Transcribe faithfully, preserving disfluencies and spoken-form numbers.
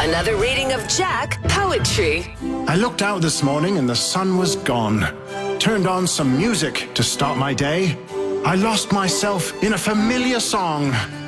Another reading of Jack Poetry. I looked out this morning and the sun was gone. Turned on some music to start my day. I lost myself in a familiar song.